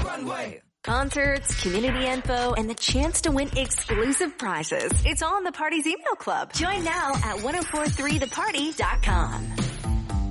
Concerts, community info, and the chance to win exclusive prizes. It's all in the Party's email club. Join now at 1043theparty.com.